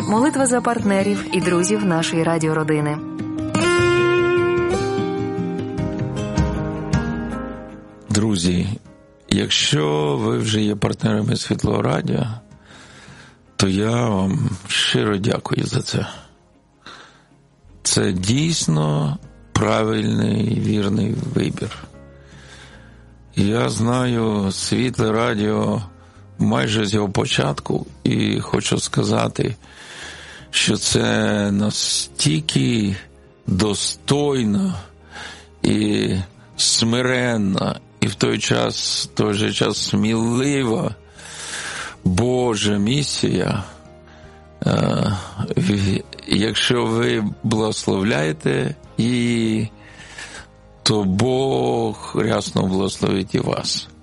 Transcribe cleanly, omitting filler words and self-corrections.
Молитва за партнерів і друзів нашої радіородини. Друзі, якщо ви вже є партнерами Світлого Радіо, то я вам щиро дякую за це. Це дійсно правильний, вірний вибір. Я знаю Світле Радіо майже з його початку і хочу сказати, що це настільки достойно і смиренна і в той же час смілива Божа місія. Якщо ви благословляєте її, то Бог рясно благословить і вас.